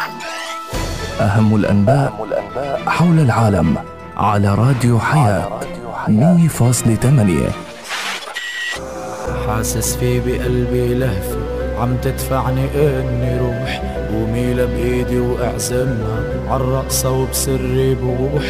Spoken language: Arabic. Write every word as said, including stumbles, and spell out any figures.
أهم الأنباء حول العالم على راديو حياة مية فاصلة ثمانية. حاسس في بقلبي لهفة عم تدفعني اني روح، وميلة بايدي واعزمها عالرقصة وبسري بوح.